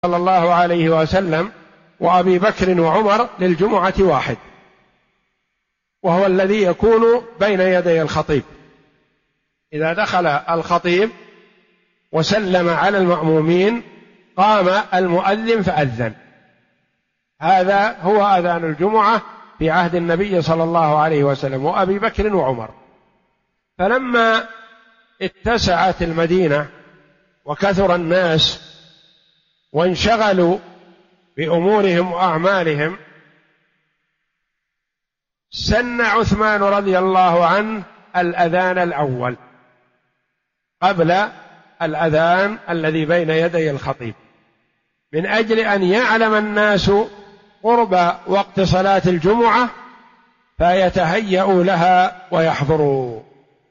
صلى الله عليه وسلم وأبي بكر وعمر للجمعة واحد، وهو الذي يكون بين يدي الخطيب. إذا دخل الخطيب وسلم على المأمومين قام المؤذن فأذن. هذا هو أذان الجمعة في عهد النبي صلى الله عليه وسلم وأبي بكر وعمر. فلما اتسعت المدينة وكثر الناس وانشغلوا بأمورهم وأعمالهم، سن عثمان رضي الله عنه الأذان الأول قبل الأذان الذي بين يدي الخطيب، من أجل أن يعلم الناس قرب وقت صلاة الجمعة فيتهيأوا لها ويحضروا.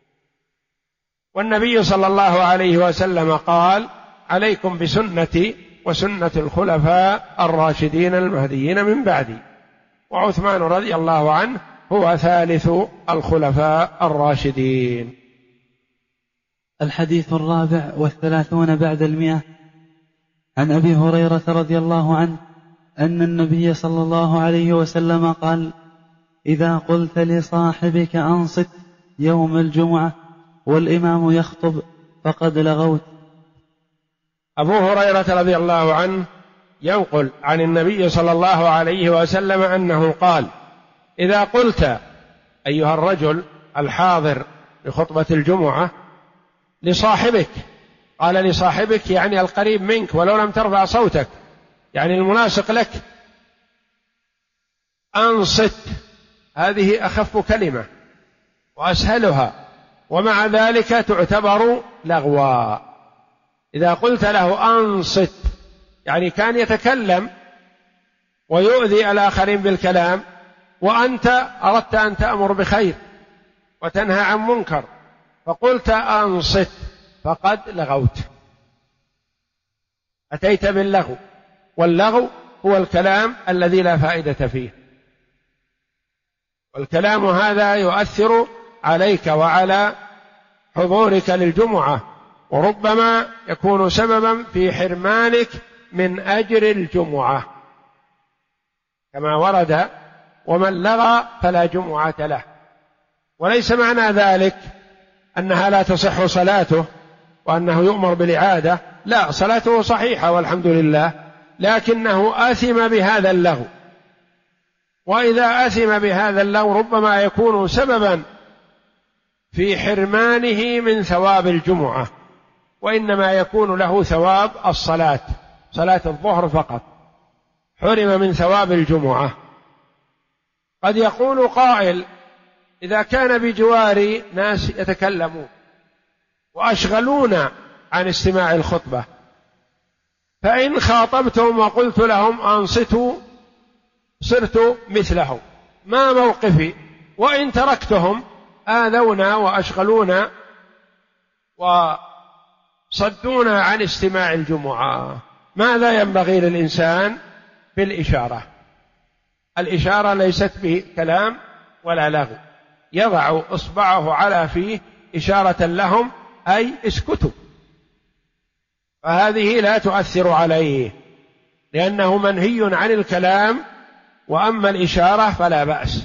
والنبي صلى الله عليه وسلم قال: عليكم بسنتي وسنة الخلفاء الراشدين المهديين من بعدي. وعثمان رضي الله عنه هو ثالث الخلفاء الراشدين. الحديث 34 بعد 100. عن أبي هريرة رضي الله عنه أن النبي صلى الله عليه وسلم قال: إذا قلت لصاحبك أنصت يوم الجمعة والإمام يخطب فقد لغوت. أبو هريرة رضي الله عنه ينقل عن النبي صلى الله عليه وسلم أنه قال: إذا قلت أيها الرجل الحاضر لخطبة الجمعة لصاحبك، قال لصاحبك يعني القريب منك ولو لم ترفع صوتك، يعني الملاصق لك، أنصت، هذه أخف كلمة وأسهلها، ومع ذلك تعتبر لغوا. إذا قلت له أنصت يعني كان يتكلم ويؤذي الآخرين بالكلام، وأنت أردت أن تأمر بخير وتنهى عن منكر فقلت أنصت فقد لغوت، أتيت باللغو. واللغو هو الكلام الذي لا فائدة فيه، والكلام هذا يؤثر عليك وعلى حضورك للجمعة، وربما يكون سببا في حرمانك من أجر الجمعة، كما ورد: ومن لغى فلا جمعة له. وليس معنى ذلك أنها لا تصح صلاته وأنه يؤمر بالإعادة، لا، صلاته صحيحة والحمد لله، لكنه آثم بهذا اللغو. وإذا آثم بهذا اللغو ربما يكون سببا في حرمانه من ثواب الجمعة، وإنما يكون له ثواب الصلاة، صلاة الظهر فقط، حرم من ثواب الجمعة. قد يقول قائل: إذا كان بجواري ناس يتكلمون وأشغلونا عن استماع الخطبة، فإن خاطبتهم وقلت لهم أنصتوا صرت مثلهم، ما موقفي؟ وإن تركتهم آذونا وأشغلونا وصدونا عن استماع الجمعة. ماذا ينبغي للإنسان؟ بالإشارة. الإشارة ليست بكلام ولا لغو، يضع إصبعه على فيه إشارة لهم أي اسكتوا، فهذه لا تؤثر عليه لأنه منهي عن الكلام، وأما الإشارة فلا بأس.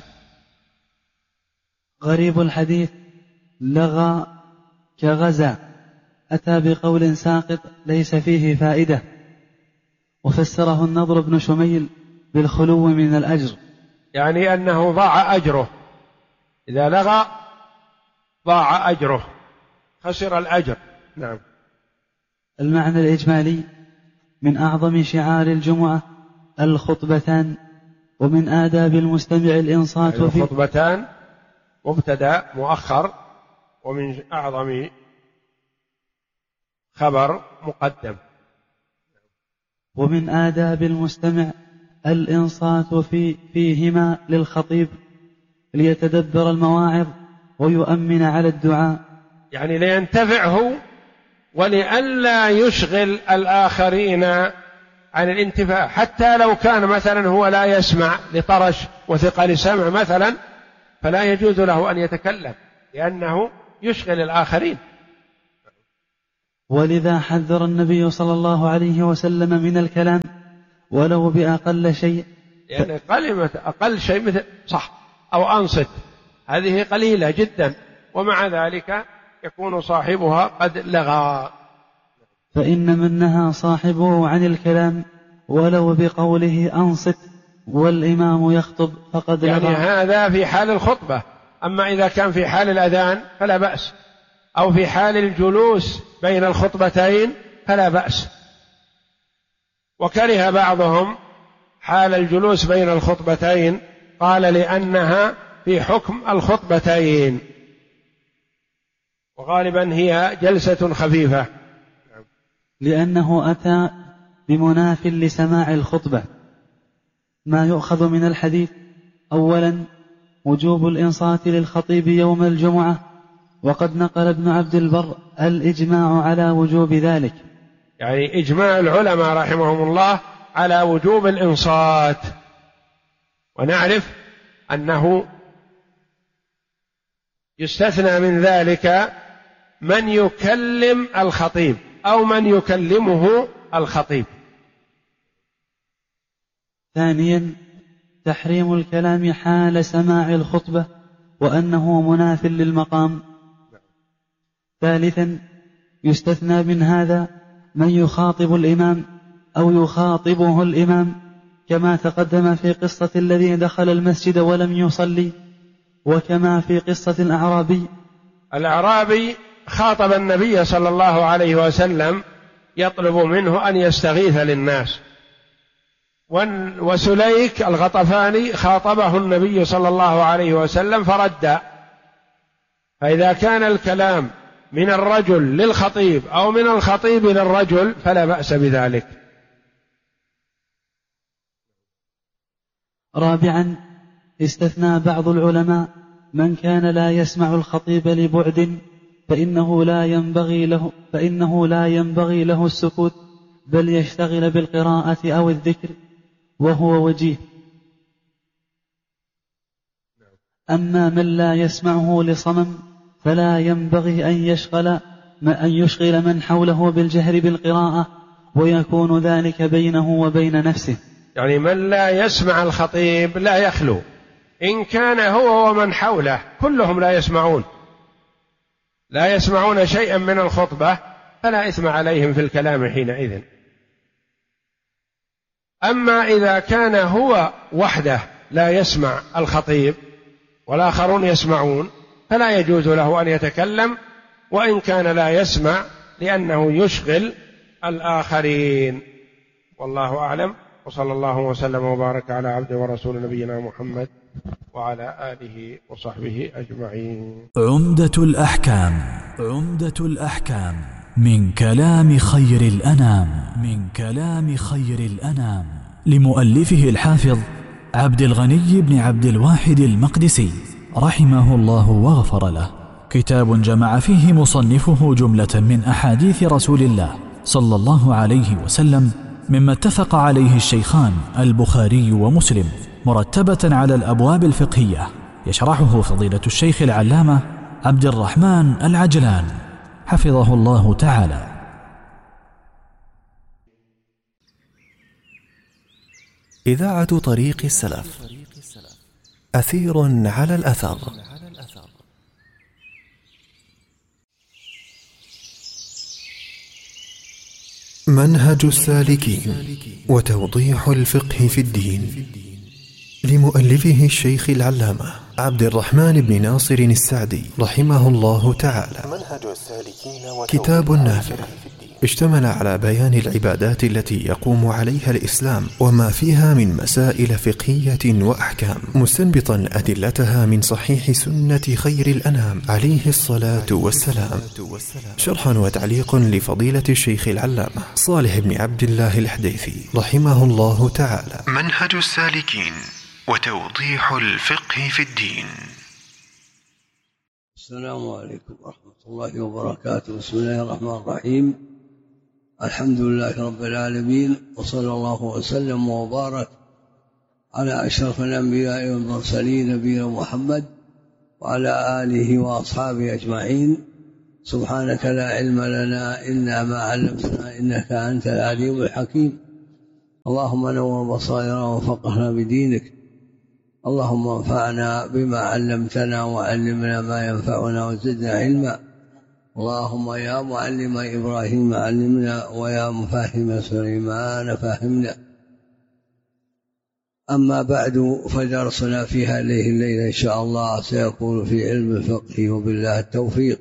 غريب الحديث: لغى كغزى، أتى بقول ساقط ليس فيه فائدة، وفسره النضر بن شميل بالخلو من الأجر، يعني أنه ضاع أجره، إذا لغى ضاع أجره، خسر الأجر. نعم. المعنى الإجمالي: من أعظم شعار الجمعة الخطبتان، ومن آداب المستمع الإنصات يعني الخطبتان مبتدأ مؤخر، ومن أعظم خبر مقدم. ومن آداب المستمع الإنصات فيهما للخطيب ليتدبر المواعظ ويؤمن على الدعاء، يعني لينتفعه ولئلا يشغل الآخرين عن الانتفاع، حتى لو كان مثلا هو لا يسمع لطرش وثقل سمع مثلا، فلا يجوز له أن يتكلم لأنه يشغل الآخرين. ولذا حذر النبي صلى الله عليه وسلم من الكلام ولو بأقل شيء. يعني كلمة أقل شيء مثل صح أو أنصت هذه قليلة جدا، ومع ذلك يكون صاحبها قد لغى. فإن من نهى صاحبه عن الكلام ولو بقوله أنصت والإمام يخطب فقد لغى. يعني هذا في حال الخطبة، أما إذا كان في حال الأذان فلا بأس، أو في حال الجلوس بين الخطبتين فلا بأس. وكره بعضهم حال الجلوس بين الخطبتين، قال لأنها في حكم الخطبتين، وغالبا هي جلسة خفيفة، لأنه أتى بمناف لسماع الخطبة. ما يؤخذ من الحديث: أولا وجوب الإنصات للخطيب يوم الجمعة، وقد نقل ابن عبد البر الإجماع على وجوب ذلك، يعني إجماع العلماء رحمهم الله على وجوب الإنصات. ونعرف أنه يستثنى من ذلك من يكلم الخطيب أو من يكلمه الخطيب. ثانيا تحريم الكلام حال سماع الخطبة وأنه مناف للمقام. ثالثا يستثنى من هذا من يخاطب الإمام أو يخاطبه الإمام، كما تقدم في قصة الذي دخل المسجد ولم يصلي، وكما في قصة الأعرابي خاطب النبي صلى الله عليه وسلم يطلب منه أن يستغيث للناس، وسليك الغطفاني خاطبه النبي صلى الله عليه وسلم فرد. فإذا كان الكلام من الرجل للخطيب أو من الخطيب للرجل فلا بأس بذلك. رابعا استثنى بعض العلماء من كان لا يسمع الخطيب لبعد فإنه لا ينبغي له السكوت، بل يشتغل بالقراءة أو الذكر، وهو وجيه. أما من لا يسمعه لصمم فلا ينبغي أن يشغل من حوله بالجهر بالقراءة، ويكون ذلك بينه وبين نفسه. يعني من لا يسمع الخطيب لا يخلو، إن كان هو ومن حوله كلهم لا يسمعون شيئا من الخطبة فلا إثم عليهم في الكلام حينئذ. أما إذا كان هو وحده لا يسمع الخطيب والآخرون يسمعون فلا يجوز له أن يتكلم، وإن كان لا يسمع، لأنه يشغل الآخرين. والله أعلم، وصلى الله وسلم وبارك على عبده ورسول نبينا محمد وعلى آله وصحبه أجمعين. عمدة الأحكام من كلام خير الأنام لمؤلفه الحافظ عبد الغني بن عبد الواحد المقدسي رحمه الله وغفر له. كتاب جمع فيه مصنفه جملة من أحاديث رسول الله صلى الله عليه وسلم مما اتفق عليه الشيخان البخاري ومسلم، مرتبة على الأبواب الفقهية، يشرحه فضيلة الشيخ العلامة عبد الرحمن العجلان حفظه الله تعالى. إذاعة طريق السلف، أثير على الأثر. منهج السالكين وتوضيح الفقه في الدين، لمؤلفه الشيخ العلامة عبد الرحمن بن ناصر السعدي رحمه الله تعالى. منهج السالكين كتاب نافع اشتمل على بيان العبادات التي يقوم عليها الإسلام وما فيها من مسائل فقهية وأحكام، مستنبطا أدلتها من صحيح سنة خير الأنام عليه الصلاة والسلام، شرحا وتعليق لفضيلة الشيخ العلامة صالح بن عبد الله الحديثي رحمه الله تعالى. منهج السالكين وتوضيح الفقه في الدين. السلام عليكم ورحمة الله وبركاته. بسم الله الرحمن الرحيم. الحمد لله رب العالمين، وصلى الله وسلم وبارك على أشرف الأنبياء والمرسلين نبينا محمد وعلى آله وأصحابه أجمعين. سبحانك لا علم لنا إلا ما علمتنا إنك أنت العليم الحكيم. اللهم نور بصائرنا وفقهنا بدينك. اللهم انفعنا بما علمتنا وعلمنا ما ينفعنا وزدنا علما. اللهم يا معلم إبراهيم علمنا ويا مفهم سليمان فهمنا. أما بعد، فدرسنا في هذه الليلة إن شاء الله سيكون في علم الفقه، وبالله التوفيق.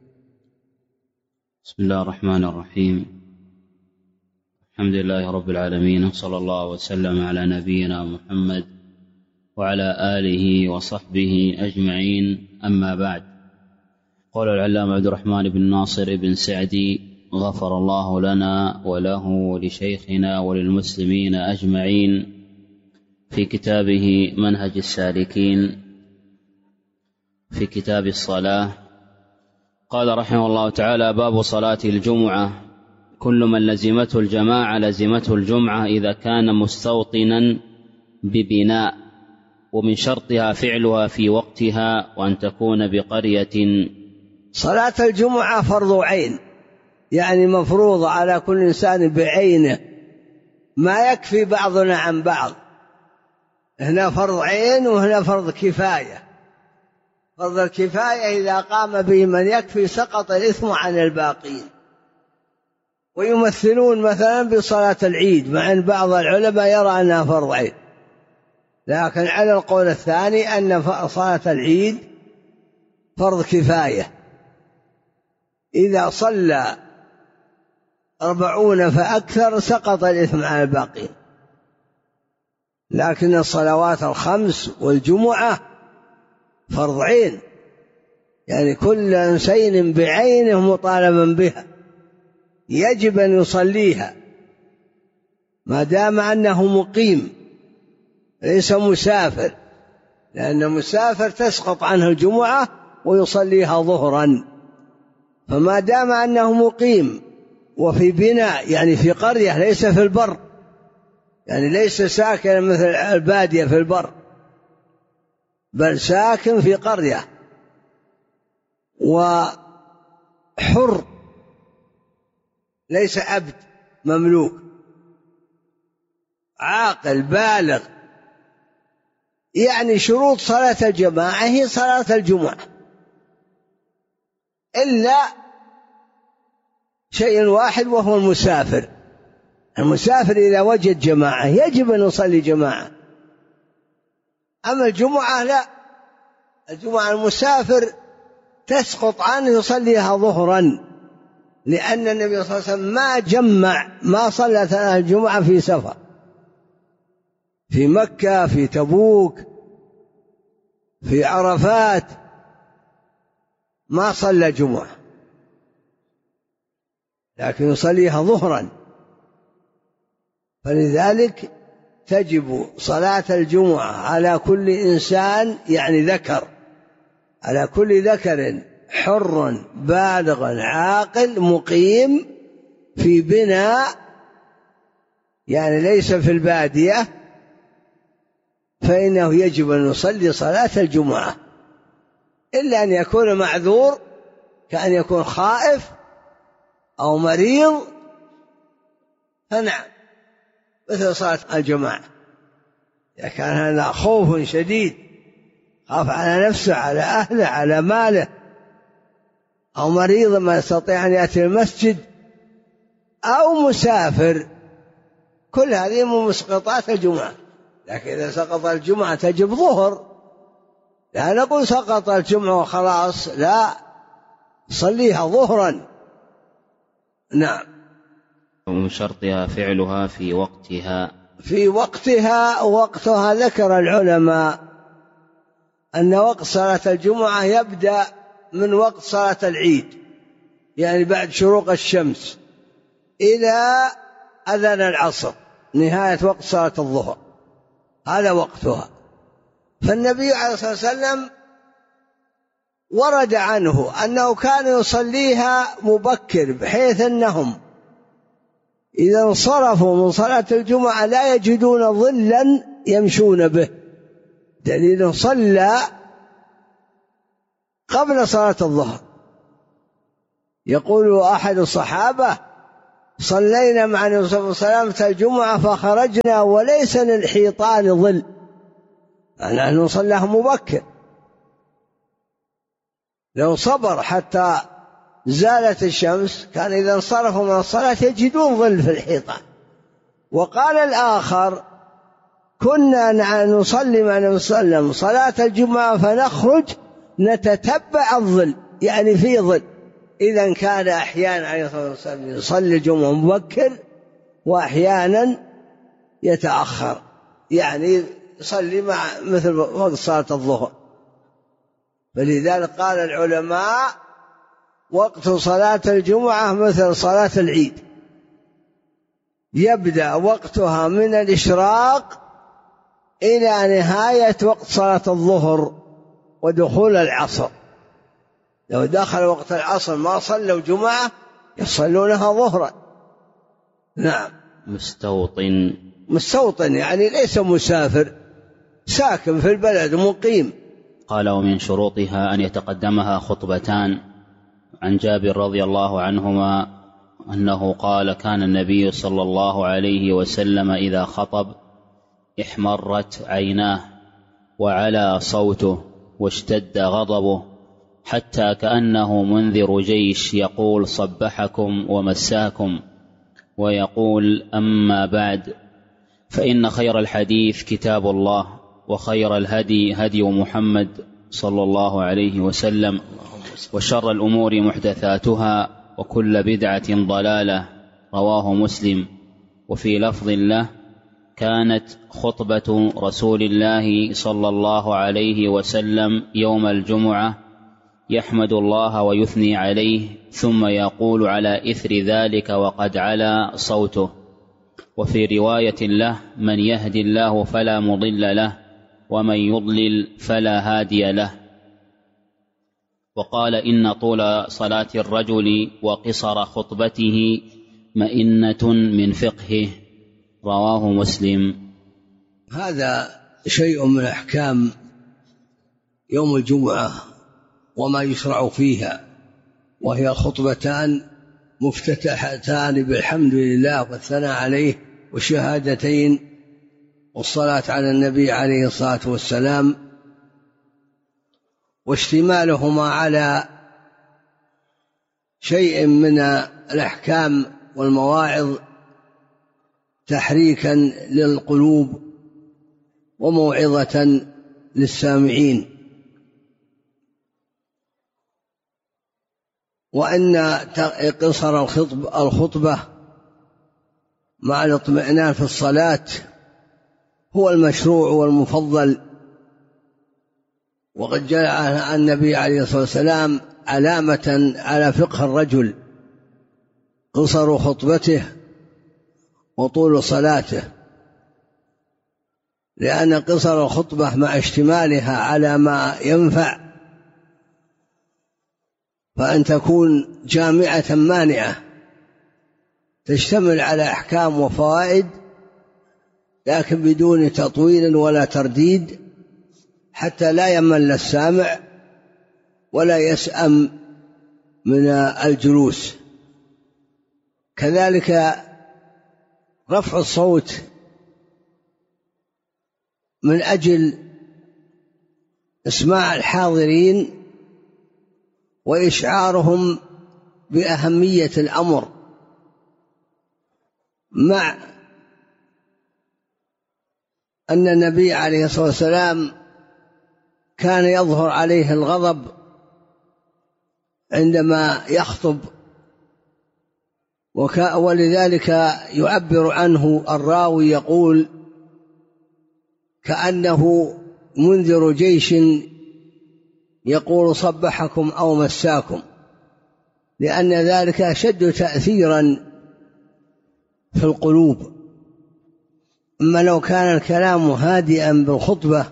بسم الله الرحمن الرحيم. الحمد لله رب العالمين، صلى الله وسلم على نبينا محمد وعلى آله وصحبه أجمعين. أما بعد، قال العلامة عبد الرحمن بن ناصر بن سعدي غفر الله لنا وله ولشيخنا وللمسلمين أجمعين في كتابه منهج السالكين في كتاب الصلاة، قال رحمه الله تعالى: باب صلاة الجمعة: كل من لزمته الجماعة لزمته الجمعة إذا كان مستوطنا ببناء، ومن شرطها فعلها في وقتها وأن تكون بقرية. صلاة الجمعة فرض عين، يعني مفروضة على كل إنسان بعينه، ما يكفي بعضنا عن بعض. هنا فرض عين وهنا فرض كفاية. فرض الكفاية إذا قام به من يكفي سقط الإثم عن الباقين. ويمثلون مثلا بصلاة العيد، مع أن بعض العلماء يرى أنها فرض عين، لكن على القول الثاني أن صلاة العيد فرض كفاية. إذا صلى 40 فأكثر سقط الإثم عن الباقين. لكن الصلوات الخمس والجمعة فرض عين، يعني كل إنسان بعينه مطالبا بها، يجب أن يصليها ما دام أنه مقيم ليس مسافر، لأن مسافر تسقط عنه الجمعة ويصليها ظهرا. فما دام أنه مقيم وفي بناء، يعني في قرية ليس في البر، يعني ليس ساكن مثل البادية في البر، بل ساكن في قرية وحر ليس عبد مملوك، عاقل بالغ، يعني شروط صلاة الجماعة هي صلاة الجمعة، إلا شيء واحد وهو المسافر. المسافر إذا وجد جماعة يجب أن يصلي جماعة، أما الجمعة لا. الجمعة المسافر تسقط عنه يصليها ظهرا، لأن النبي صلى الله عليه وسلم ما صلى الجمعة في سفر، في مكة، في تبوك، في عرفات، ما صلى جمعة، لكن يصليها ظهرا. فلذلك تجب صلاة الجمعة على كل إنسان، يعني ذكر، على كل ذكر حر بالغ عاقل مقيم في بناء، يعني ليس في البادية، فإنه يجب أن يصلي صلاة الجمعة، إلا أن يكون معذور، كأن يكون خائف أو مريض، فنعم مثل صلاة الجماعة. إذا كان هذا خوف شديد، خاف على نفسه، على أهله، على ماله، أو مريض ما يستطيع أن يأتي المسجد، أو مسافر، كل هذه من مسقطات الجمعة. لكن إذا سقط الجمعة تجب ظهر، لا نقول سقط الجمعة وخلاص، لا، صليها ظهرا. نعم. ومن شرطها فعلها في وقتها. في وقتها ذكر العلماء أن وقت صلاة الجمعة يبدأ من وقت صلاة العيد، يعني بعد شروق الشمس إلى أذان العصر، نهاية وقت صلاة الظهر، هذا وقتها. فالنبي عليه الصلاة والسلام ورد عنه أنه كان يصليها مبكر، بحيث أنهم إذا انصرفوا من صلاة الجمعة لا يجدون ظلا يمشون به، دليل صلى قبل صلاة الظهر، يقول أحد الصحابة: صلينا مع النبي صلى الله عليه وسلم الجمعة فخرجنا وليس للحيطان ظل، نحن صلاه مبكر، لو صبر حتى زالت الشمس كان إذا انصرفوا من الصلاة يجدون ظل في الحيطان. وقال الآخر: كنا نصلي مع النبي صلى الله عليه وسلم صلاة الجمعة فنخرج نتتبع الظل، يعني في ظل. إذا كان أحيانا عليه الصلاة والسلام يصلي الجمعة مبكر وأحيانا يتأخر، يعني يصلي مثل وقت صلاة الظهر. فلذلك قال العلماء: وقت صلاة الجمعة مثل صلاة العيد، يبدأ وقتها من الإشراق إلى نهاية وقت صلاة الظهر ودخول العصر. لو دخل وقت العصر ما صلوا جمعة يصلونها ظهرا. نعم. مستوطن يعني ليس مسافر، ساكن في البلد مقيم. قال: ومن شروطها أن يتقدمها خطبتان. عن جابر رضي الله عنهما أنه قال: كان النبي صلى الله عليه وسلم إذا خطب احمرت عيناه وعلى صوته واشتد غضبه حتى كأنه منذر جيش يقول: صبحكم ومساكم. ويقول: أما بعد، فإن خير الحديث كتاب الله، وخير الهدي هدي محمد صلى الله عليه وسلم، وشر الأمور محدثاتها، وكل بدعة ضلالة. رواه مسلم. وفي لفظ له: كانت خطبة رسول الله صلى الله عليه وسلم يوم الجمعة يحمد الله ويثني عليه، ثم يقول على إثر ذلك وقد علا صوته. وفي رواية له: من يهدي الله فلا مضل له، ومن يضلل فلا هادي له. وقال: إن طول صلاة الرجل وقصر خطبته مئنة من فقهه. رواه مسلم. هذا شيء من أحكام يوم الجمعة وما يشرع فيها، وهي خطبتان مفتتحتان بالحمد لله والثناء عليه والشهادتين والصلاة على النبي عليه الصلاة والسلام، واشتمالهما على شيء من الأحكام والمواعظ تحريكا للقلوب وموعظة للسامعين. وأن قصر الخطبة مع الاطمئنان في الصلاة هو المشروع والمفضل، وقد جاء النبي عليه الصلاة والسلام علامة على فقه الرجل قصر خطبته وطول صلاته، لأن قصر الخطبة مع اشتمالها على ما ينفع فأن تكون جامعة مانعة تشتمل على أحكام وفوائد، لكن بدون تطويل ولا ترديد، حتى لا يمل السامع ولا يسأم من الجلوس. كذلك رفع الصوت من أجل إسماع الحاضرين وإشعارهم بأهمية الأمر، مع أن النبي عليه الصلاة والسلام كان يظهر عليه الغضب عندما يخطب، ولذلك يعبر عنه الراوي يقول: كأنه منذر جيش يقول: صبحكم أو مساكم، لأن ذلك أشد تأثيرا في القلوب. أما لو كان الكلام هادئا بالخطبة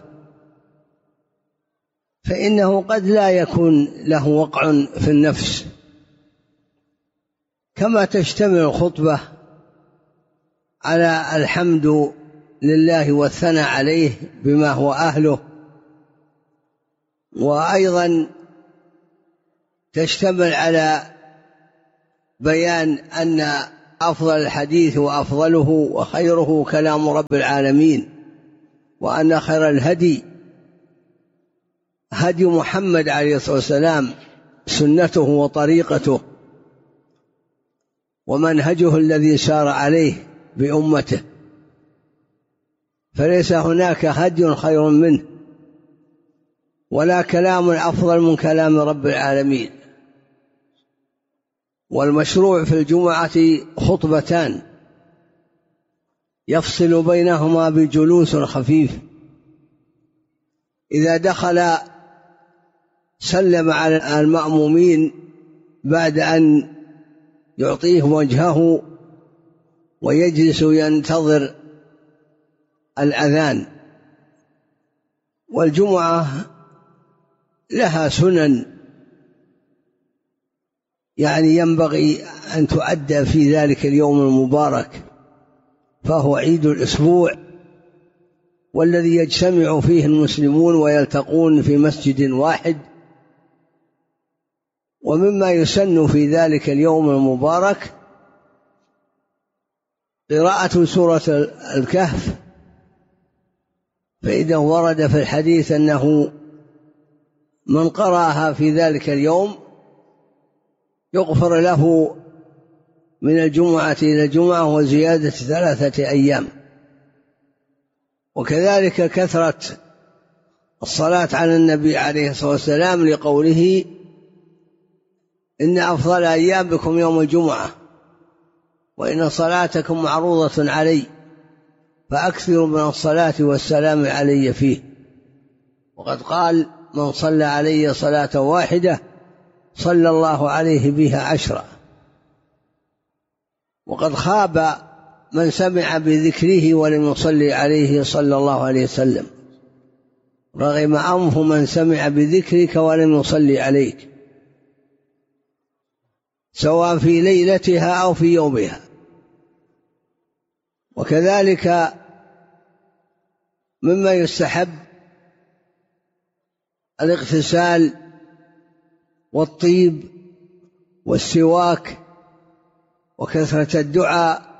فإنه قد لا يكون له وقع في النفس، كما تشتمل الخطبة على الحمد لله والثناء عليه بما هو أهله، وأيضا تشتمل على بيان أن أفضل الحديث وأفضله وخيره كلام رب العالمين، وأن خير الهدي هدي محمد عليه الصلاة والسلام، سنته وطريقته ومنهجه الذي سار عليه بأمته، فليس هناك هدي خير منه ولا كلام أفضل من كلام رب العالمين. والمشروع في الجمعة خطبتان يفصل بينهما بجلوس خفيف، إذا دخل سلم على المأمومين بعد أن يعطيه وجهه ويجلس ينتظر الأذان. والجمعة لها سنن يعني ينبغي أن تؤدى في ذلك اليوم المبارك، فهو عيد الأسبوع والذي يجتمع فيه المسلمون ويلتقون في مسجد واحد. ومما يسن في ذلك اليوم المبارك قراءة سورة الكهف، فإنه ورد في الحديث أنه من قرأها في ذلك اليوم يغفر له من الجمعة إلى الجمعة وزيادة 3 أيام. وكذلك كثرة الصلاة على النبي عليه الصلاة والسلام لقوله إن أفضل أيامكم يوم الجمعة وإن صلاتكم معروضة علي فأكثروا من الصلاة والسلام علي فيه. وقد قال من صلى علي صلاة واحدة صلى الله عليه بها 10. وقد خاب من سمع بذكره ولم يصلي عليه صلى الله عليه وسلم، رغم أنف من سمع بذكرك ولم يصلي عليك، سواء في ليلتها أو في يومها. وكذلك مما يستحب الاغتسال والطيب والسواك وكثرة الدعاء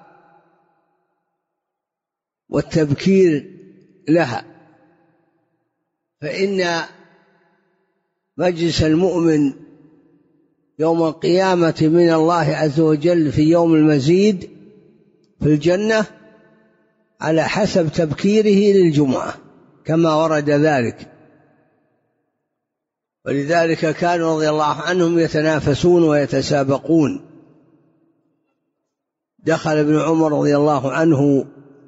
والتبكير لها، فإن مجلس المؤمن يوم القيامة من الله عز وجل في يوم المزيد في الجنة على حسب تبكيره للجمعة كما ورد ذلك. ولذلك كانوا رضي الله عنهم يتنافسون ويتسابقون. دخل ابن عمر رضي الله عنه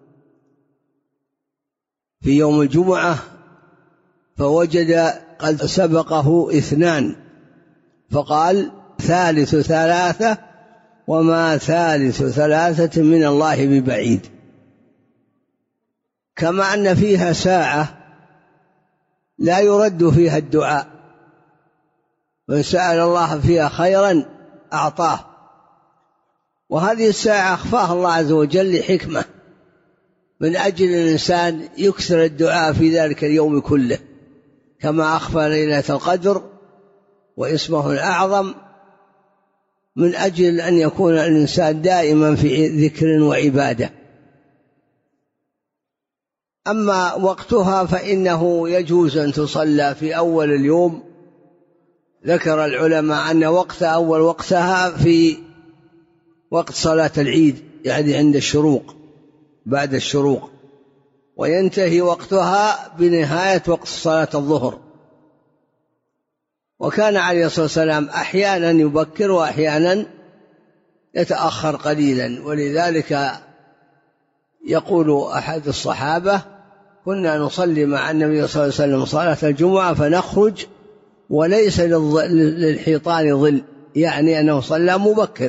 في يوم الجمعة فوجد قد سبقه 2، فقال ثالث 3 وما ثالث 3 من الله ببعيد. كما أن فيها ساعة لا يرد فيها الدعاء، من سأل الله فيها خيرا أعطاه، وهذه الساعة أخفاها الله عز وجل لحكمة، من أجل الإنسان يكثر الدعاء في ذلك اليوم كله، كما أخفى ليلة القدر واسمه الأعظم، من أجل أن يكون الإنسان دائما في ذكر وعبادة. أما وقتها فإنه يجوز أن تصلى في أول اليوم. ذكر العلماء أن أول وقتها في وقت صلاة العيد، يعني عند الشروق، بعد الشروق، وينتهي وقتها بنهاية وقت صلاة الظهر. وكان عليه الصلاة والسلام أحيانا يبكر وأحيانا يتأخر قليلا. ولذلك يقول أحد الصحابة كنا نصلي مع النبي صلى الله عليه وسلم صلاة الجمعة فنخرج وليس للحيطان ظل، يعني أنه صلى مبكر،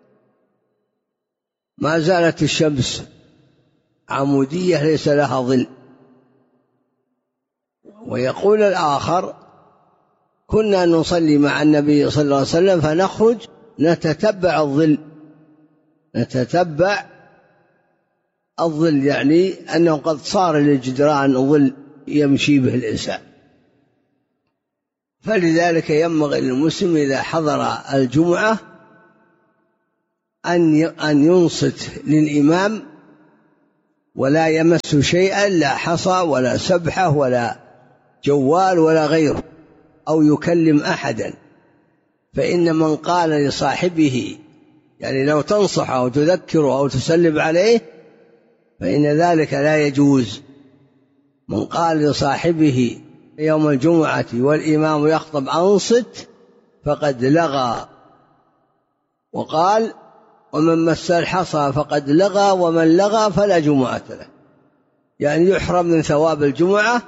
ما زالت الشمس عمودية ليس لها ظل. ويقول الآخر كنا نصلي مع النبي صلى الله عليه وسلم فنخرج نتتبع الظل، يعني أنه قد صار للجدران ظل يمشي به الإنسان. فلذلك ينبغي للمسلم إذا حضر الجمعة أن ينصت للإمام ولا يمس شيئا، لا حصى ولا سبحة ولا جوال ولا غيره، أو يكلم أحدا. فإن من قال لصاحبه، يعني لو تنصح أو تذكره أو تسلم عليه، فإن ذلك لا يجوز. من قال لصاحبه يوم الجمعة والإمام يخطب أنصت فقد لغى، وقال ومن مس الحصى فقد لغى ومن لغى فلا جمعة له، يعني يحرم من ثواب الجمعة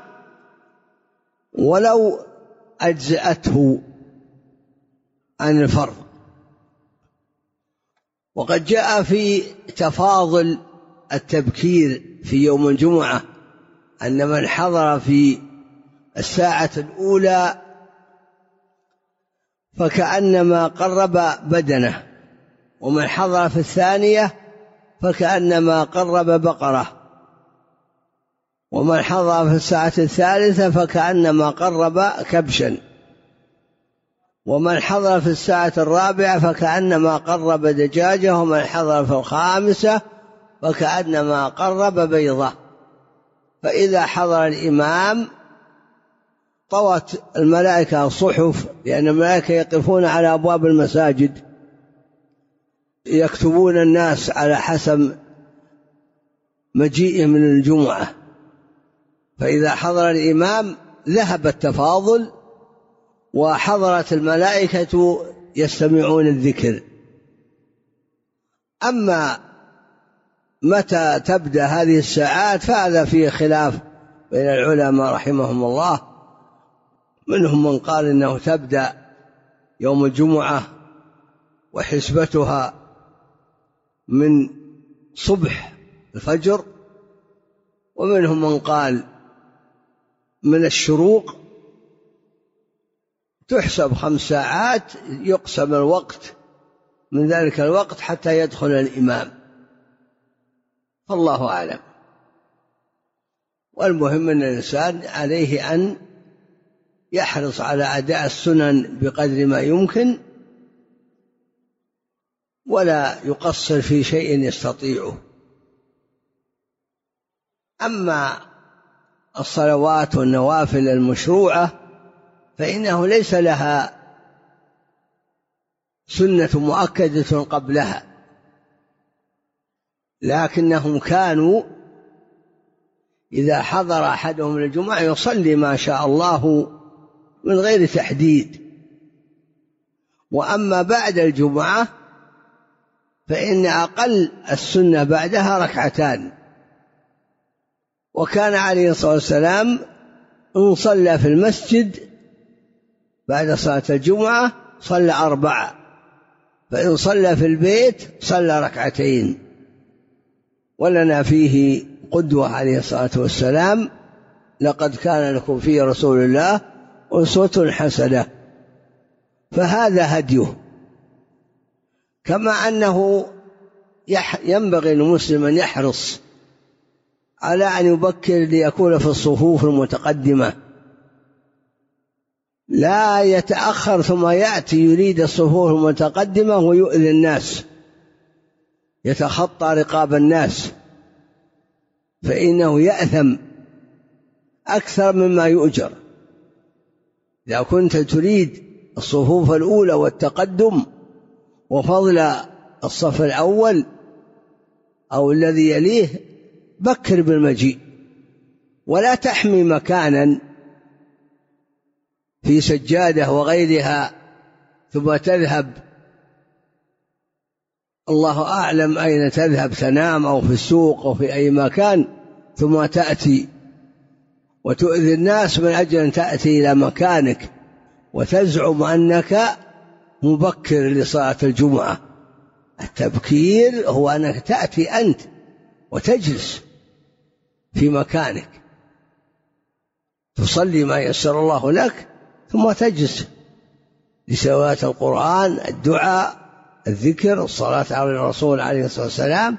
ولو أجزأته عن الفرض. وقد جاء في تفاضل التبكير في يوم الجمعة أن من حضر في الساعة الأولى فكأنما قرب بدنه، ومن حضر في الثانية فكأنما قرب بقرة، ومن حضر في الساعة الثالثة فكأنما قرب كبشا، ومن حضر في الساعة الرابعة فكأنما قرب دجاجة، ومن حضر في الخامسة فكأنما قرب بيضة. فإذا حضر الإمام طوت الملائكة صحف، لأن الملائكة يقفون على أبواب المساجد يكتبون الناس على حسب مجيئهم من الجمعة. فإذا حضر الإمام ذهب التفاضل وحضرت الملائكة يستمعون الذكر. أما متى تبدأ هذه الساعات فهذا فيه خلاف بين العلماء رحمهم الله. منهم من قال إنه تبدأ يوم الجمعة وحسبتها من صبح الفجر، ومنهم من قال من الشروق، تحسب 5 ساعات، يقسم الوقت من ذلك الوقت حتى يدخل الإمام، فالله أعلم. والمهم أن الإنسان عليه أن يحرص على أداء السنن بقدر ما يمكن، ولا يقصر في شيء يستطيعه. أما الصلوات والنوافل المشروعة فإنه ليس لها سنة مؤكدة قبلها، لكنهم كانوا إذا حضر أحدهم الجمعة يصلي ما شاء الله من غير تحديد. وأما بعد الجمعة فإن أقل السنة بعدها 2 ركعتان، وكان عليه الصلاة والسلام إن صلى في المسجد بعد صلاة الجمعة صلى 4، فإن صلى في البيت صلى 2 ركعتين. ولنا فيه قدوة عليه الصلاة والسلام: لقد كان لكم في رسول الله أسوة حسنة. فهذا هديه. كما أنه ينبغي المسلم أن يحرص على أن يبكر ليكون في الصفوف المتقدمة، لا يتأخر ثم يأتي يريد الصفوف المتقدمة ويؤذي الناس، يتخطى رقاب الناس، فإنه يأثم أكثر مما يؤجر. إذا كنت تريد الصفوف الأولى والتقدم وفضل الصف الأول أو الذي يليه، بكر بالمجيء، ولا تحمي مكانا في سجادة وغيرها ثم تذهب، الله أعلم أين تذهب، تنام أو في السوق أو في أي مكان، ثم تأتي وتؤذي الناس من أجل أن تأتي إلى مكانك وتزعم أنك مبكر لصلاة الجمعة. التبكير هو أنك تأتي أنت وتجلس في مكانك، تصلي ما يسر الله لك، ثم تجلس لتلاوة القرآن، الدعاء، الذكر، الصلاة على الرسول عليه الصلاة والسلام.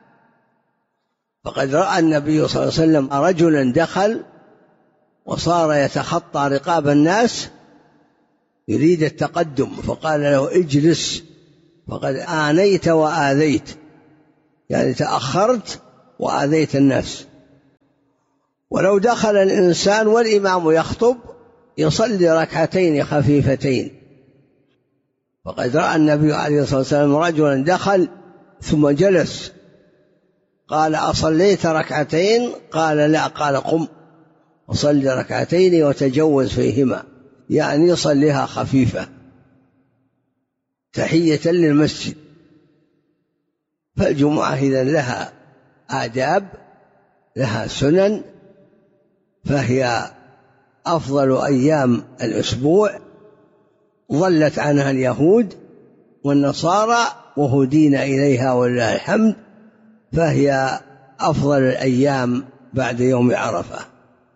فقد رأى النبي صلى الله عليه وسلم رجلا دخل وصار يتخطى رقاب الناس يريد التقدم، فقال له: اجلس فقد آنيت وآذيت، يعني تأخرت وآذيت الناس. ولو دخل الإنسان والإمام يخطب يصلي ركعتين خفيفتين، فقد رأى النبي عليه الصلاة والسلام رجلا دخل ثم جلس، قال أصليت ركعتين؟ قال لا، قال قم وصلي ركعتين وتجوز فيهما، يعني صليها خفيفة تحية للمسجد. فالجمعة إذن لها آداب، لها سنن، فهي أفضل أيام الأسبوع، ضلت عنها اليهود والنصارى وهدينا إليها ولله الحمد، فهي أفضل الأيام بعد يوم عرفة.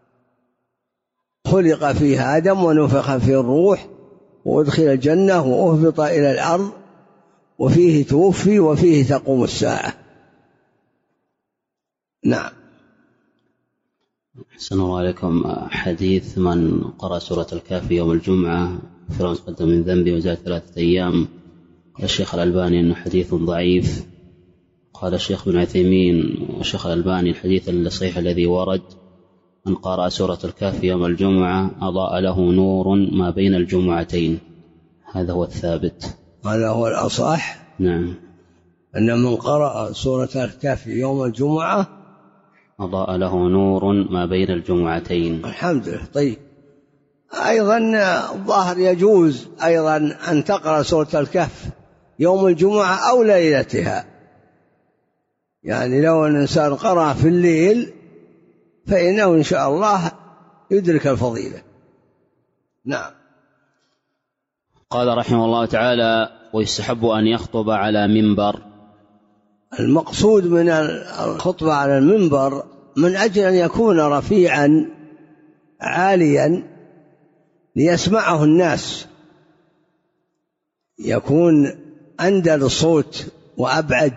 خلق فيها آدم ونفخ فيه الروح وأدخل الجنة وأهبط إلى الأرض وفيه توفي وفيه تقوم الساعة. نعم. أحسن الله عليكم. حديث من قرأ سورة الكهف يوم الجمعة غفر له ما تقدم من ذنبه وزاد 3 أيام، قال الشيخ الألباني أنه حديث ضعيف. قال الشيخ بن عثيمين والشيخ الألباني الحديث الصحيح الذي ورد من قرأ سورة الكهف يوم الجمعة أضاء له نور ما بين الجمعتين، هذا هو الثابت، هذا هو الأصح. نعم، أن من قرأ سورة الكهف يوم الجمعة أضاء له نور ما بين الجمعتين. الحمد لله. طيب، أيضا الظاهر يجوز أيضا أن تقرأ سورة الكهف يوم الجمعة أو ليلتها، يعني لو الإنسان قرأ في الليل فإنه إن شاء الله يدرك الفضيلة. نعم. قال رحمه الله تعالى: ويستحب أن يخطب على منبر. المقصود من الخطبة على المنبر من أجل أن يكون رفيعا عاليا ليسمعه الناس، يكون أندل الصوت وأبعد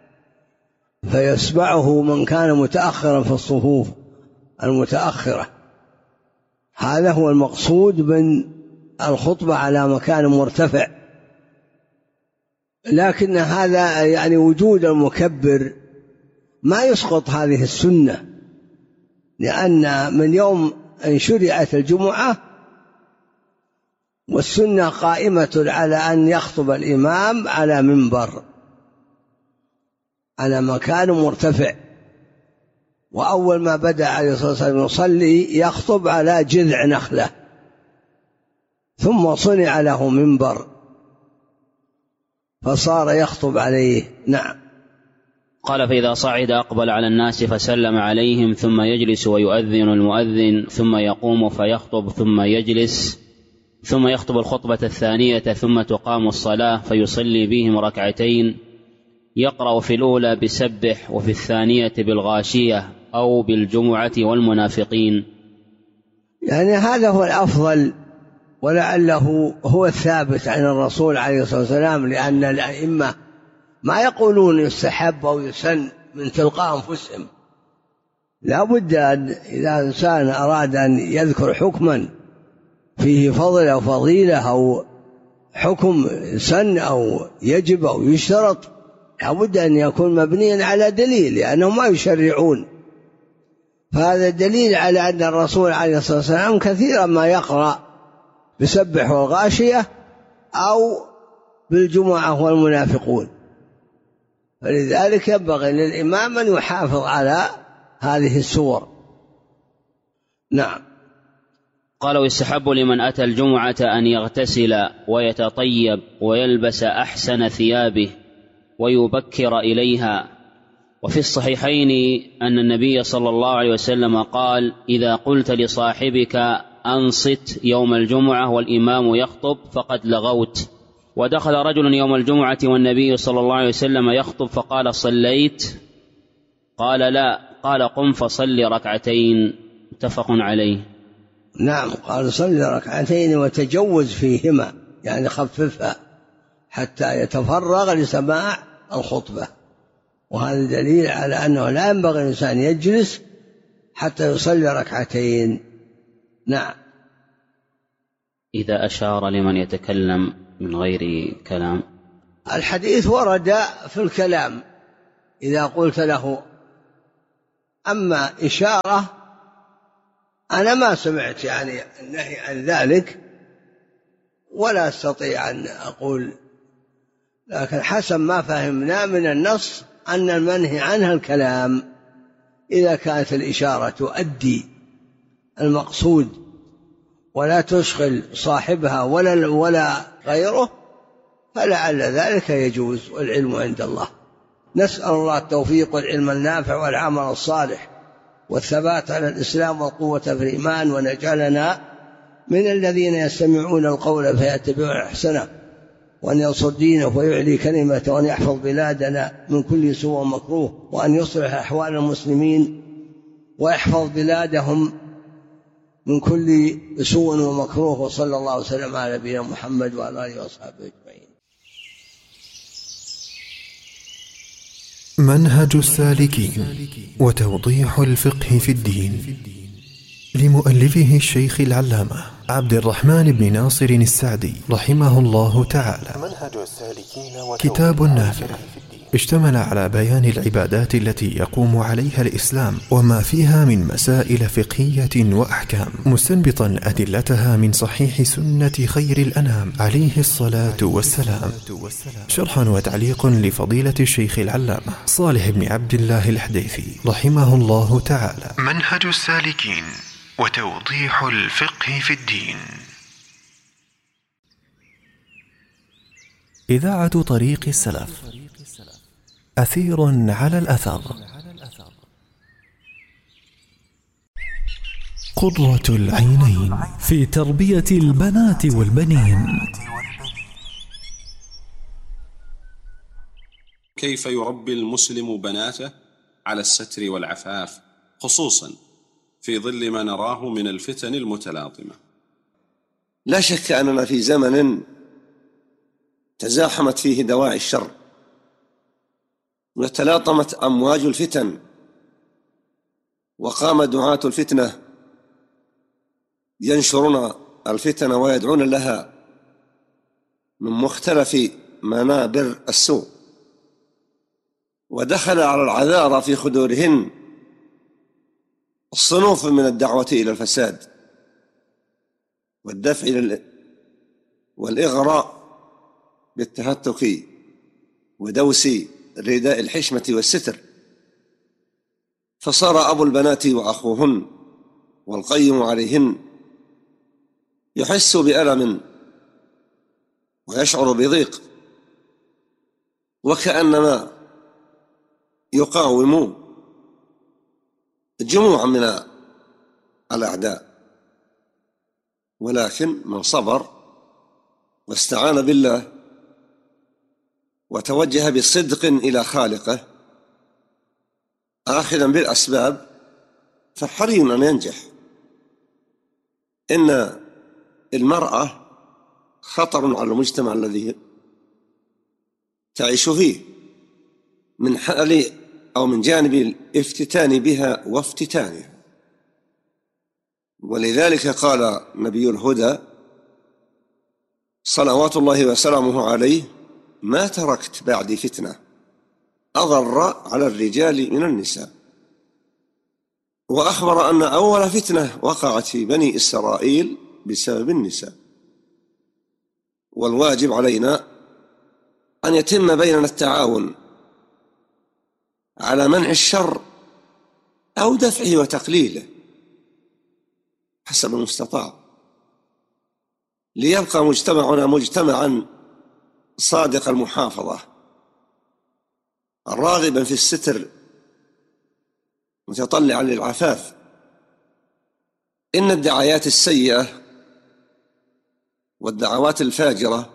فيسمعه من كان متأخرا في الصفوف المتأخرة. هذا هو المقصود من الخطبة على مكان مرتفع. لكن هذا يعني وجود المكبر ما يسقط هذه السنة، لأن من يوم أن شرعت الجمعة والسنة قائمة على أن يخطب الإمام على منبر على مكان مرتفع. وأول ما بدأ عليه الصلاة والسلام يصلي يخطب على جذع نخلة، ثم صنع له منبر فصار يخطب عليه. نعم. قال: فإذا صعد أقبل على الناس فسلم عليهم، ثم يجلس ويؤذن المؤذن، ثم يقوم فيخطب، ثم يجلس، ثم يخطب الخطبة الثانية، ثم تقام الصلاة فيصلي بهم ركعتين، يقرأ في الأولى بسبح وفي الثانية بالغاشية أو بالجمعة والمنافقين. يعني هذا هو الأفضل، ولعله هو الثابت عن الرسول عليه الصلاة والسلام، لأن الأئمة ما يقولون يستحب أو يسن من تلقاء أنفسهم. لا بد أن إذا إنسان أراد أن يذكر حكما فيه فضل أو فضيلة أو حكم سن أو يجب أو يشترط، لا بد أن يكون مبنيا على دليل، لأنهم ما يشرعون. فهذا دليل على أن الرسول عليه الصلاة والسلام كثيرا ما يقرأ بسبح والغاشية أو بالجمعة والمنافقون، فلذلك ينبغي للإمام أن يحافظ على هذه السور. نعم. قال: ويستحب لمن أتى الجمعة أن يغتسل ويتطيب ويلبس أحسن ثيابه ويبكر إليها. وفي الصحيحين أن النبي صلى الله عليه وسلم قال: إذا قلت لصاحبك أنصت يوم الجمعة والإمام يخطب فقد لغوت. ودخل رجل يوم الجمعة والنبي صلى الله عليه وسلم يخطب فقال: صليت؟ قال: لا. قال: قم فصل ركعتين. متفق عليه. نعم. قال: صل ركعتين وتجوز فيهما، يعني خففها حتى يتفرغ لسماع الخطبة. وهذا دليل على أنه لا ينبغي الإنسان يجلس حتى يصلي ركعتين. نعم. إذا أشار لمن يتكلم من غير كلام. الحديث ورد في الكلام إذا قلت له، أما إشارة أنا ما سمعت يعني النهي عن ذلك ولا أستطيع أن أقول، لكن حسب ما فهمنا من النص أن المنهي عنها الكلام. إذا كانت الإشارة تؤدي المقصود ولا تشغل صاحبها ولا غيره فلعل ذلك يجوز، والعلم عند الله. نسأل الله التوفيق والعلم النافع والعمل الصالح والثبات على الإسلام والقوة في الإيمان، ونجعلنا من الذين يستمعون القول فيتبعون أحسنه، وأن ينصر دينه ويعلي كلمته، وأن يحفظ بلادنا من كل سوء ومكروه، وأن يصلح أحوال المسلمين ويحفظ بلادهم من كل سوء ومكروه. وصلى الله وسلم على نبينا محمد وعلى آله وصحبه أجمعين. منهج السالكين وتوضيح الفقه في الدين لمؤلفه الشيخ العلامة عبد الرحمن بن ناصر السعدي رحمه الله تعالى. منهج السالكين كتاب نافع اشتمل على بيان العبادات التي يقوم عليها الإسلام وما فيها من مسائل فقهية وأحكام، مستنبطا أدلتها من صحيح سنة خير الأنام عليه الصلاة والسلام، شرحا وتعليق لفضيلة الشيخ العلامة صالح بن عبد الله الحديثي رحمه الله تعالى. منهج السالكين وتوضيح الفقه في الدين. إذاعة طريق السلف، أثير على الأثر، قرة العينين في تربية البنات والبنين. كيف يربي المسلم بناته على الستر والعفاف، خصوصا في ظل ما نراه من الفتن المتلاطمة؟ لا شك أننا في زمن تزاحمت فيه دواعي الشر وتلاطمت أمواج الفتن، وقام دعاة الفتنة ينشرون الفتن ويدعون لها من مختلف منابر السوء، ودخل على العذارى في خدورهن الصنوف من الدعوة إلى الفساد والدفع والإغراء بالتهتك ودوس رداء الحشمة والستر، فصار أبو البنات وأخوهن والقيم عليهن يحس بألم ويشعر بضيق، وكأنما يقاوم جموعا من الأعداء، ولكن من صبر واستعان بالله وتوجه بصدق إلى خالقه آخذا بالأسباب فحري أن ينجح. إن المرأة خطر على المجتمع الذي تعيش فيه من حال أو من جانب الافتتان بها وافتتانها، ولذلك قال نبي الهدى صلوات الله وسلامه عليه: ما تركت بعدي فتنة أضر على الرجال من النساء. وأخبر أن أول فتنة وقعت في بني إسرائيل بسبب النساء، والواجب علينا أن يتم بيننا التعاون على منع الشر أو دفعه وتقليله حسب المستطاع، ليبقى مجتمعنا مجتمعا صادق المحافظة راغبا في الستر متطلعا للعفاف. إن الدعايات السيئة والدعوات الفاجرة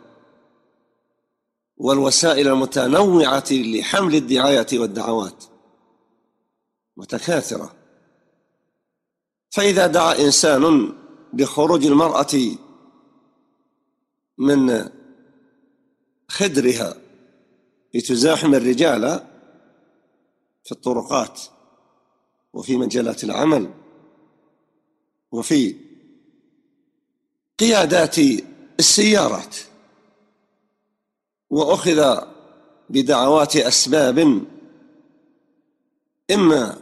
والوسائل المتنوعة لحمل الدعايات والدعوات متكاثرة، فإذا دعا إنسان بخروج المرأة من خدرها لتزاحم الرجال في الطرقات وفي مجالات العمل وفي قيادات السيارات وأخذ بدعوات أسباب، إما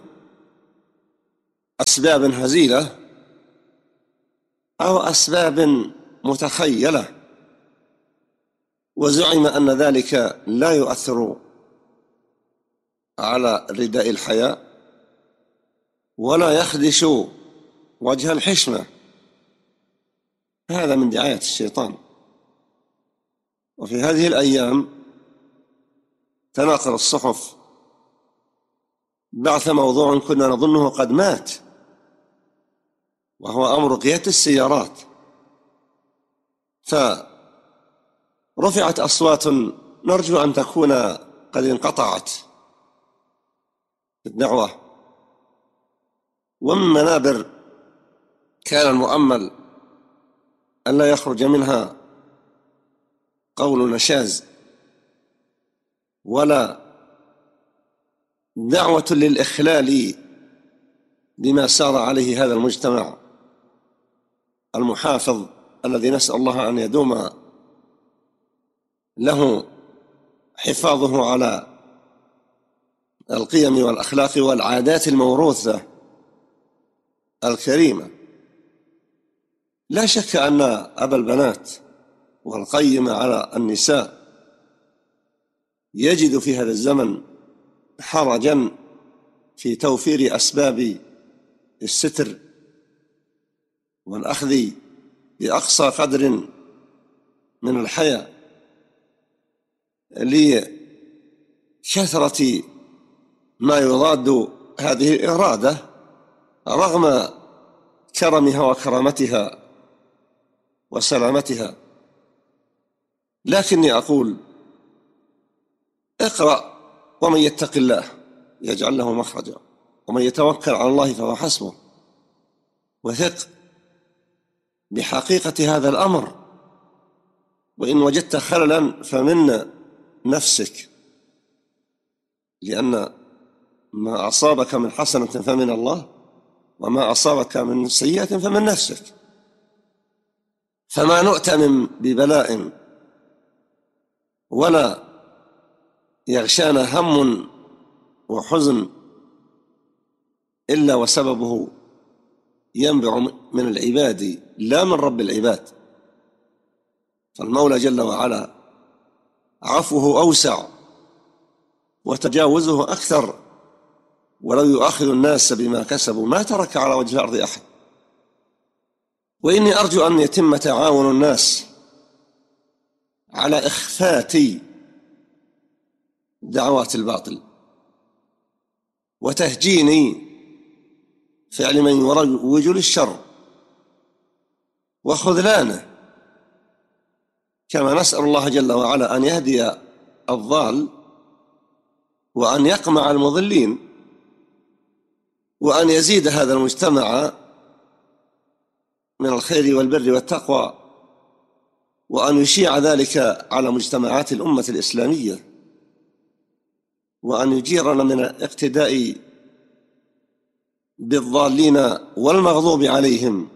أسباب هزيلة أو أسباب متخيلة، وزعم أن ذلك لا يؤثر على رداء الحياء ولا يخدش وجه الحشمة. هذا من دعاية الشيطان. وفي هذه الأيام تناقل الصحف بعث موضوع كنا نظنه قد مات، وهو أمر قيادة السيارات، فرفعت أصوات نرجو أن تكون قد انقطعت الدعوة، ومن منابر كان المؤمل أن لا يخرج منها قول نشاز ولا دعوة للإخلال بما سار عليه هذا المجتمع المحافظ الذي نسأل الله أن يدوم له حفاظه على القيم والأخلاق والعادات الموروثة الكريمة. لا شك أن أبا البنات والقيم على النساء يجد في هذا الزمن حرجا في توفير أسباب الستر والأخذ بأقصى قدر من الحياء لكثرة ما يضاد هذه الإرادة رغم كرمها وكرامتها وسلامتها. لكني أقول اقرأ: ومن يتق الله يجعل له مخرجا ومن يتوكل على الله فهو حسبه. وثق بحقيقة هذا الأمر، وإن وجدت خللا فمن نفسك، لأن ما أصابك من حسنة فمن الله وما أصابك من سيئة فمن نفسك. فما نؤتمن ببلاء ولا يغشانا هم وحزن إلا وسببه ينبع من العباد لا من رب العباد. فالمولى جل وعلا عفوه أوسع وتجاوزه أكثر، ولو يؤاخذ الناس بما كسبوا ما ترك على وجه الأرض أحد. وإني أرجو أن يتم تعاون الناس على إخفات دعوات الباطل وتهجين فعل من يروج للشر وخذلانه، كما نسأل الله جل وعلا أن يهدي الضال وأن يقمع المضلين وأن يزيد هذا المجتمع من الخير والبر والتقوى، وأن يشيع ذلك على مجتمعات الأمة الإسلامية، وأن يجيرنا من الاقتداء بالضالين والمغضوب عليهم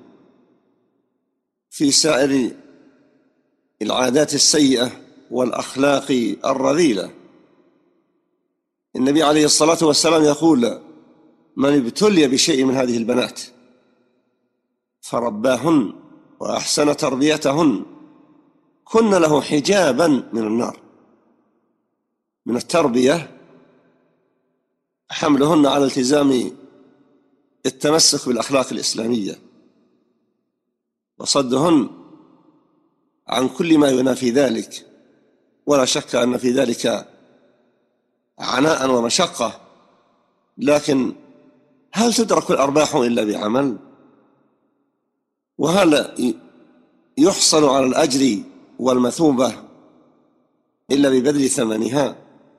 في سائر العادات السيئة والأخلاق الرذيلة. النبي عليه الصلاة والسلام يقول: من ابتلي بشيء من هذه البنات فرباهن وأحسن تربيتهن كن له حجابا من النار. من التربية حملهن على التزام التمسك بالأخلاق الإسلامية وصدهن عن كل ما ينافي ذلك. ولا شك أن في ذلك عناء ومشقة، لكن هل تدرك الأرباح إلا بعمل؟ وهل يحصل على الأجر والمثوبة إلا ببذل ثمنها؟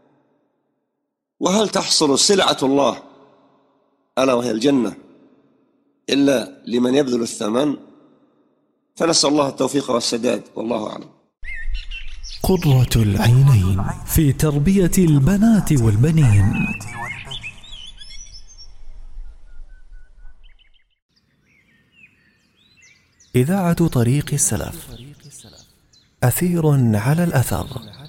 وهل تحصل سلعة الله ألا وهي الجنة إلا لمن يبذل الثمن؟ فنسأل الله التوفيق والسداد، والله أعلم. قرة العينين في تربية البنات والبنين. إذاعة طريق السلف، أثير على الأثر.